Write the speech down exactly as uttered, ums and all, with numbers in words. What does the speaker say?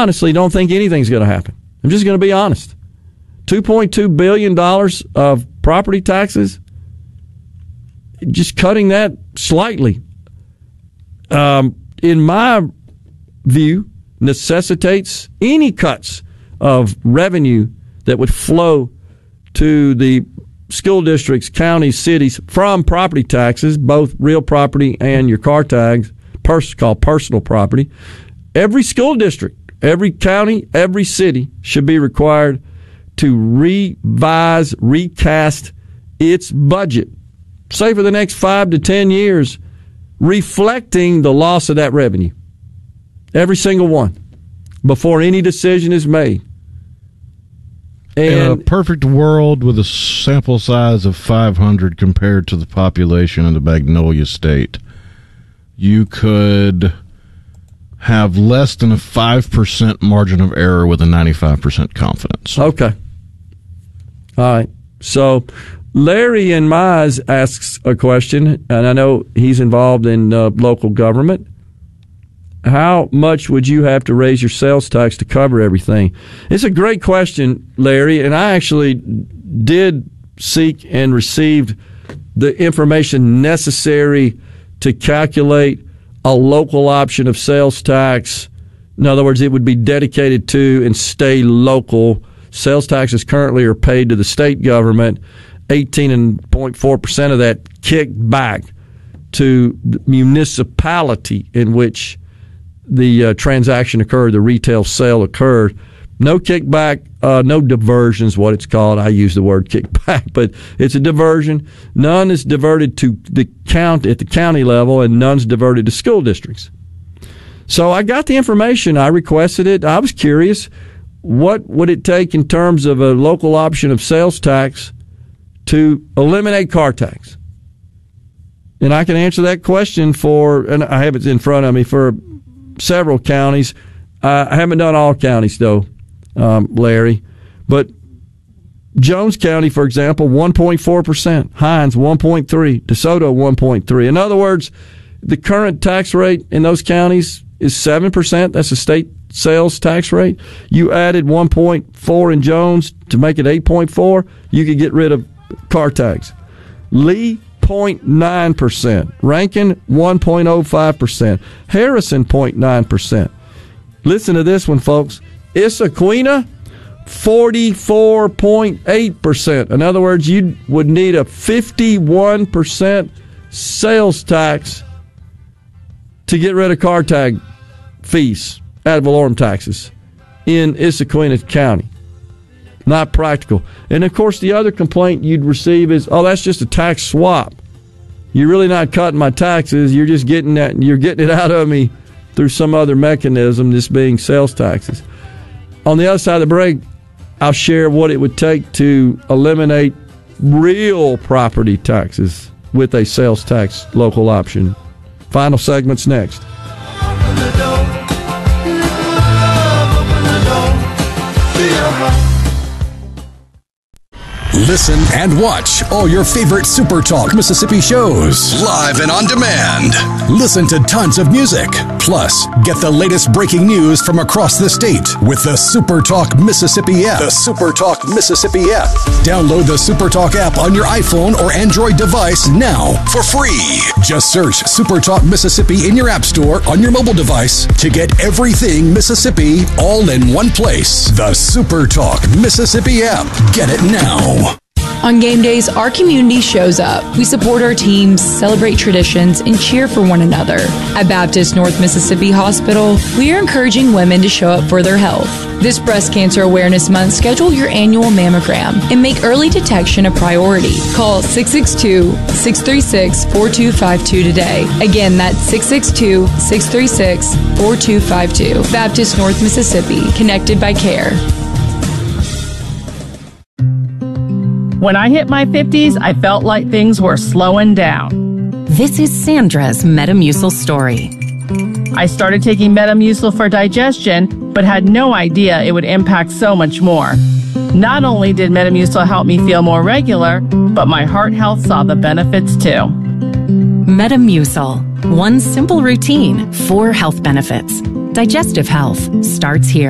honestly don't think anything's going to happen. I'm just going to be honest. two point two billion dollars of property taxes, just cutting that slightly, um, in my view, necessitates any cuts of revenue that would flow to the school districts, counties, cities from property taxes, both real property and your car tags, pers- called personal property. Every school district, every county, every city should be required to revise, recast its budget, say for the next five to ten years, reflecting the loss of that revenue. Every single one, before any decision is made. And in a perfect world with a sample size of five hundred compared to the population of the Magnolia State, you could have less than a five percent margin of error with a ninety-five percent confidence. Okay. All right. So Larry in Mize asks a question, and I know he's involved in uh, local government. How much would you have to raise your sales tax to cover everything? It's a great question, Larry, and I actually did seek and received the information necessary to calculate a local option of sales tax. In other words, it would be dedicated to and stay local. Sales taxes currently are paid to the state government. eighteen point four percent of that kicked back to the municipality in which the uh, transaction occurred, the retail sale occurred. No kickback, uh, no diversion is what it's called. I use the word kickback, but it's a diversion. None is diverted to the count at the county level, and none's diverted to school districts. So I got the information. I requested it. I was curious. What would it take in terms of a local option of sales tax to eliminate car tax? And I can answer that question for, and I have it in front of me, for several counties. Uh, I haven't done all counties, though, um, Larry. But Jones County, for example, one point four percent. Hines, one point three percent. DeSoto, one point three percent. In other words, the current tax rate in those counties is seven percent. That's the state sales tax rate. You added one point four in Jones to make it eight point four. You could get rid of car tags. Lee, zero point nine percent. Rankin, one point oh five percent. Harrison, zero point nine percent. Listen to this one, folks. Issaquena, forty-four point eight percent. In other words, you would need a fifty-one percent sales tax to get rid of car tag fees, ad valorem taxes, in Issaquena County. Not practical. And, of course, the other complaint you'd receive is, oh, that's just a tax swap. You're really not cutting my taxes. You're just getting that. You're getting it out of me through some other mechanism, this being sales taxes. On the other side of the break, I'll share what it would take to eliminate real property taxes with a sales tax local option. Final segment's next. Open the door. Open the door. To your heart. Listen and watch all your favorite Super Talk Mississippi shows live and on demand. Listen to tons of music. Plus, get the latest breaking news from across the state with the Super Talk Mississippi app. The Super Talk Mississippi app. Download the Super Talk app on your iPhone or Android device now for free. Just search Super Talk Mississippi in your app store on your mobile device to get everything Mississippi all in one place. The Super Talk Mississippi app. Get it now. On game days, our community shows up. We support our teams, celebrate traditions, and cheer for one another. At Baptist North Mississippi Hospital, we are encouraging women to show up for their health. This Breast Cancer Awareness Month, schedule your annual mammogram and make early detection a priority. Call six six two, six three six, four two five two today. Again, that's six six two, six three six, four two five two. Baptist North Mississippi, connected by care. When I hit my fifties, I felt like things were slowing down. This is Sandra's Metamucil story. I started taking Metamucil for digestion, but had no idea it would impact so much more. Not only did Metamucil help me feel more regular, but my heart health saw the benefits too. Metamucil. One simple routine, four health benefits. Digestive health starts here.